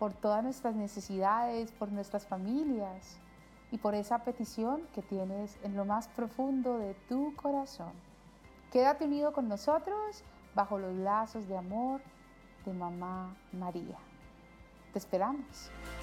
por todas nuestras necesidades, por nuestras familias y por esa petición que tienes en lo más profundo de tu corazón. Quédate unido con nosotros bajo los lazos de amor de Mamá María. Te esperamos.